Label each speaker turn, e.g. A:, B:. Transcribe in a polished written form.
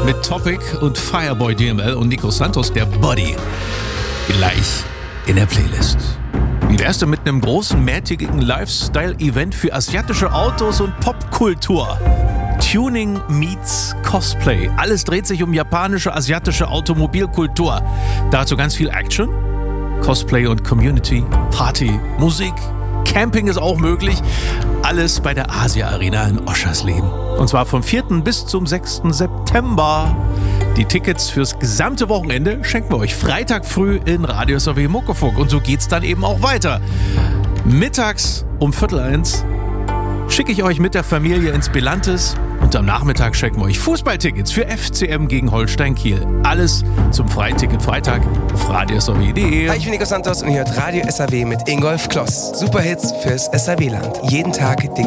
A: mit Topic und Fireboy DML und Nico Santos, der Body, gleich in der Playlist. Wie wär's denn mit einem großen, mehrtägigen Lifestyle-Event für asiatische Autos und Popkultur? Tuning meets Cosplay. Alles dreht sich um japanische, asiatische Automobilkultur. Dazu ganz viel Action, Cosplay und Community, Party, Musik, Camping ist auch möglich. Alles bei der Asia Arena in Oschersleben. Und zwar vom 4. bis zum 6. September. Die Tickets fürs gesamte Wochenende schenken wir euch Freitag früh in Radio SAW Muckefuck. Und so geht's dann eben auch weiter. Mittags um 12:45 schicke ich euch mit der Familie ins Belantes und am Nachmittag schenken wir euch Fußballtickets für FCM gegen Holstein Kiel. Alles zum Freiticket Freitag auf radiosaw.de.
B: Hi, ich bin Nico Santos und ihr hört Radio SAW mit Ingolf Kloss. Superhits fürs SAW-Land. Jeden Tag den